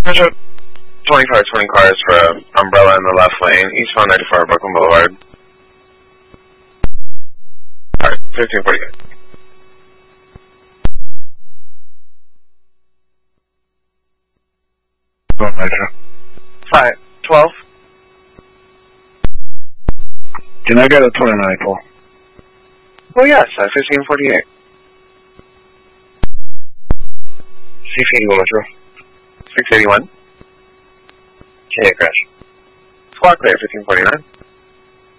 Metro 2520 cars for umbrella in the left lane, eastbound 94 Brooklyn Boulevard. Alright, 1548. Metro. 12. Can I get a 29 call? Oh yes, 1548. C81 Metro. 681. Can you crash? Squawk clear, 1549.